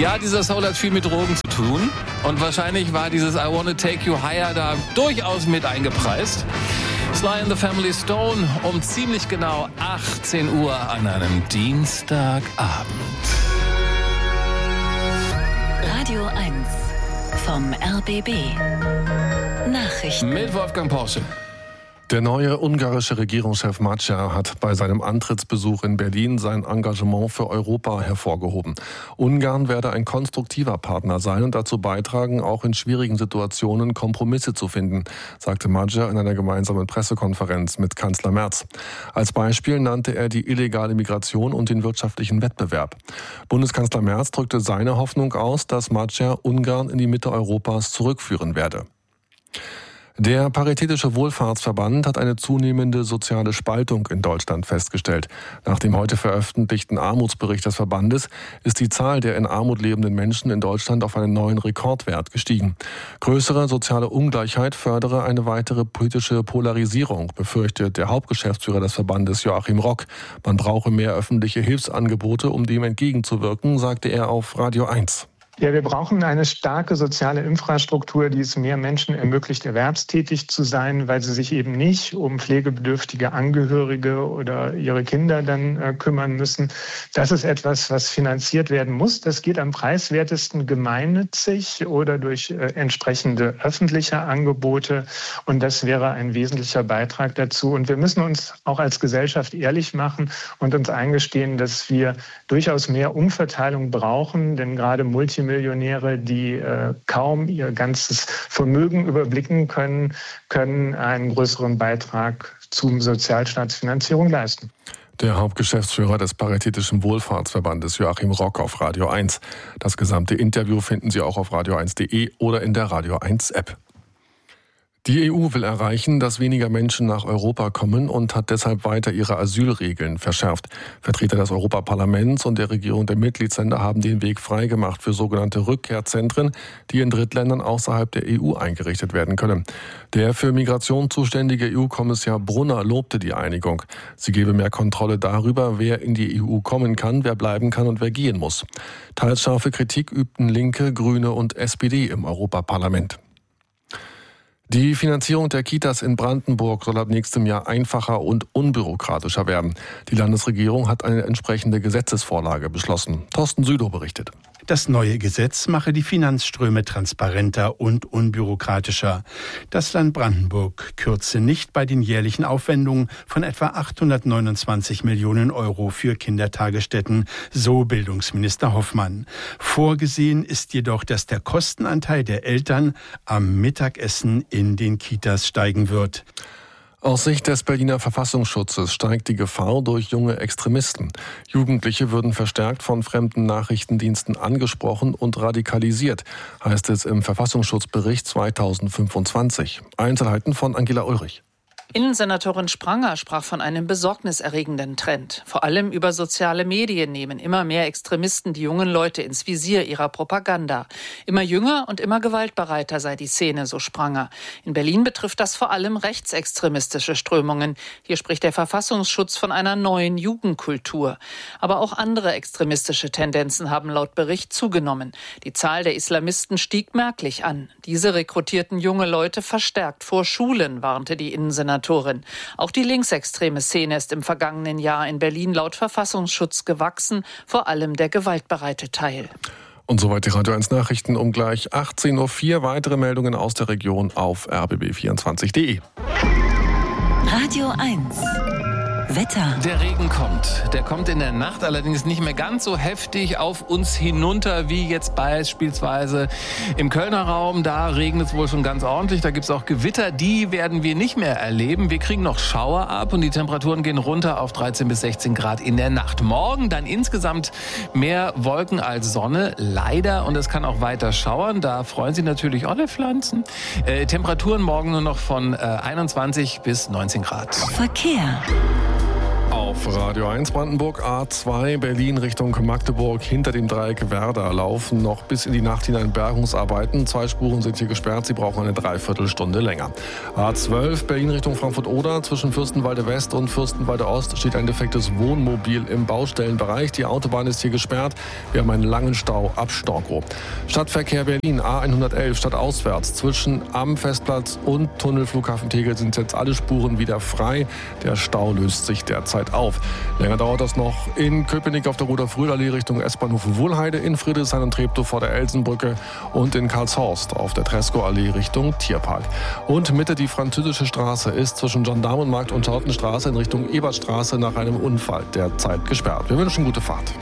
Ja, dieser Soul hat viel mit Drogen zu tun. Und wahrscheinlich war dieses I Wanna Take You Higher da durchaus mit eingepreist. Sly and the Family Stone um ziemlich genau 18 Uhr an einem Dienstagabend. Radio 1 vom RBB. Nachrichten Mit Wolfgang Porsche. Der neue ungarische Regierungschef Magyar hat bei seinem Antrittsbesuch in Berlin sein Engagement für Europa hervorgehoben. Ungarn werde ein konstruktiver Partner sein und dazu beitragen, auch in schwierigen Situationen Kompromisse zu finden, sagte Magyar in einer gemeinsamen Pressekonferenz mit Kanzler Merz. Als Beispiel nannte er die illegale Migration und den wirtschaftlichen Wettbewerb. Bundeskanzler Merz drückte seine Hoffnung aus, dass Magyar Ungarn in die Mitte Europas zurückführen werde. Der Paritätische Wohlfahrtsverband hat eine zunehmende soziale Spaltung in Deutschland festgestellt. Nach dem heute veröffentlichten Armutsbericht des Verbandes ist die Zahl der in Armut lebenden Menschen in Deutschland auf einen neuen Rekordwert gestiegen. Größere soziale Ungleichheit fördere eine weitere politische Polarisierung, befürchtet der Hauptgeschäftsführer des Verbandes Joachim Rock. Man brauche mehr öffentliche Hilfsangebote, um dem entgegenzuwirken, sagte er auf Radio 1. Ja, wir brauchen eine starke soziale Infrastruktur, die es mehr Menschen ermöglicht, erwerbstätig zu sein, weil sie sich eben nicht um pflegebedürftige Angehörige oder ihre Kinder dann kümmern müssen. Das ist etwas, was finanziert werden muss. Das geht am preiswertesten gemeinnützig oder durch entsprechende öffentliche Angebote. Und das wäre ein wesentlicher Beitrag dazu. Und wir müssen uns auch als Gesellschaft ehrlich machen und uns eingestehen, dass wir durchaus mehr Umverteilung brauchen, denn gerade Multimillionäre, die kaum ihr ganzes Vermögen überblicken können, können einen größeren Beitrag zur Sozialstaatsfinanzierung leisten. Der Hauptgeschäftsführer des Paritätischen Wohlfahrtsverbandes Joachim Rock auf Radio 1. Das gesamte Interview finden Sie auch auf radio1.de oder in der Radio 1 App. Die EU will erreichen, dass weniger Menschen nach Europa kommen und hat deshalb weiter ihre Asylregeln verschärft. Vertreter des Europaparlaments und der Regierung der Mitgliedsländer haben den Weg freigemacht für sogenannte Rückkehrzentren, die in Drittländern außerhalb der EU eingerichtet werden können. Der für Migration zuständige EU-Kommissar Brunner lobte die Einigung. Sie gebe mehr Kontrolle darüber, wer in die EU kommen kann, wer bleiben kann und wer gehen muss. Teils scharfe Kritik übten Linke, Grüne und SPD im Europaparlament. Die Finanzierung der Kitas in Brandenburg soll ab nächstem Jahr einfacher und unbürokratischer werden. Die Landesregierung hat eine entsprechende Gesetzesvorlage beschlossen. Thorsten Südow berichtet. Das neue Gesetz mache die Finanzströme transparenter und unbürokratischer. Das Land Brandenburg kürze nicht bei den jährlichen Aufwendungen von etwa 829 Millionen Euro für Kindertagesstätten, so Bildungsminister Hoffmann. Vorgesehen ist jedoch, dass der Kostenanteil der Eltern am Mittagessen in den Kitas steigen wird. Aus Sicht des Berliner Verfassungsschutzes steigt die Gefahr durch junge Extremisten. Jugendliche würden verstärkt von fremden Nachrichtendiensten angesprochen und radikalisiert, heißt es im Verfassungsschutzbericht 2025. Einzelheiten von Angela Ulrich. Innensenatorin Spranger sprach von einem besorgniserregenden Trend. Vor allem über soziale Medien nehmen immer mehr Extremisten die jungen Leute ins Visier ihrer Propaganda. Immer jünger und immer gewaltbereiter sei die Szene, so Spranger. In Berlin betrifft das vor allem rechtsextremistische Strömungen. Hier spricht der Verfassungsschutz von einer neuen Jugendkultur. Aber auch andere extremistische Tendenzen haben laut Bericht zugenommen. Die Zahl der Islamisten stieg merklich an. Diese rekrutierten junge Leute verstärkt vor Schulen, warnte die Innensenatorin. Auch die linksextreme Szene ist im vergangenen Jahr in Berlin laut Verfassungsschutz gewachsen, vor allem der gewaltbereite Teil. Und soweit die Radio 1 Nachrichten um gleich 18.04 Uhr. Weitere Meldungen aus der Region auf rbb24.de. Radio 1 Wetter. Der Regen kommt. Der kommt in der Nacht, allerdings nicht mehr ganz so heftig auf uns hinunter, wie jetzt beispielsweise im Kölner Raum. Da regnet es wohl schon ganz ordentlich. Da gibt es auch Gewitter. Die werden wir nicht mehr erleben. Wir kriegen noch Schauer ab und die Temperaturen gehen runter auf 13 bis 16 Grad in der Nacht. Morgen dann insgesamt mehr Wolken als Sonne. Leider. Und es kann auch weiter schauern. Da freuen sich natürlich alle Pflanzen. Temperaturen morgen nur noch von 21 bis 19 Grad. Verkehr. Auf Radio 1 Brandenburg A2 Berlin Richtung Magdeburg hinter dem Dreieck Werder laufen noch bis in die Nacht hinein Bergungsarbeiten. 2 Spuren sind hier gesperrt, sie brauchen eine Dreiviertelstunde länger. A12 Berlin Richtung Frankfurt-Oder zwischen Fürstenwalde West und Fürstenwalde Ost steht ein defektes Wohnmobil im Baustellenbereich. Die Autobahn ist hier gesperrt. Wir haben einen langen Stau ab Storkow. Stadtverkehr Berlin A111 stadtauswärts zwischen am Festplatz und Tunnelflughafen Tegel sind jetzt alle Spuren wieder frei. Der Stau löst sich derzeit auf. Länger dauert das noch in Köpenick auf der Rudolf-Röhl-Allee Richtung S-Bahnhof Wohlheide, in Friedrichshain und Treptow vor der Elsenbrücke und in Karlshorst auf der Tresco-Allee Richtung Tierpark. Und Mitte die Französische Straße ist zwischen Gendarmenmarkt und Tortenstraße in Richtung Ebertstraße nach einem Unfall derzeit gesperrt. Wir wünschen gute Fahrt.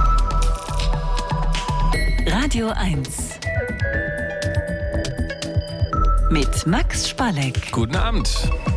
Radio 1 mit Max Spalleck. Guten Abend.